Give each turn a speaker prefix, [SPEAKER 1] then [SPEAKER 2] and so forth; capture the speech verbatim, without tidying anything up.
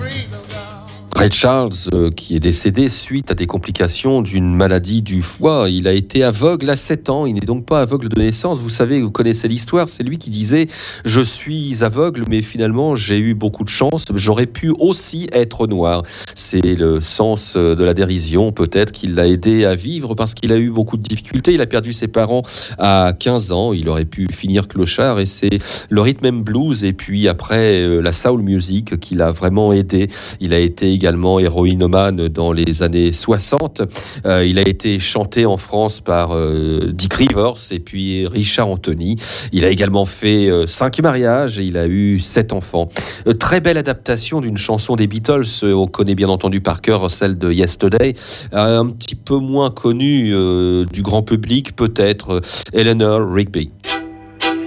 [SPEAKER 1] Ray Charles, euh, qui est décédé suite à des complications d'une maladie du foie. Il a été aveugle à sept ans. Il n'est donc pas aveugle de naissance. Vous savez, vous connaissez l'histoire. C'est lui qui disait « Je suis aveugle, mais finalement, j'ai eu beaucoup de chance. J'aurais pu aussi être noir. » C'est le sens de la dérision, peut-être, qui l'a aidé à vivre parce qu'il a eu beaucoup de difficultés. Il a perdu ses parents à quinze ans. Il aurait pu finir clochard et c'est le rhythm and blues et puis après euh, la soul music qui l'a vraiment aidé. Il a été également héroïnomane dans les années soixante. Euh, il a été chanté en France par euh, Dick Rivers et puis Richard Anthony. Il a également fait euh, cinq mariages et il a eu sept enfants. Euh, très belle adaptation d'une chanson des Beatles. Euh, on connaît bien entendu par cœur celle de Yesterday. Euh, un petit peu moins connue euh, du grand public peut-être, euh, Eleanor Rigby.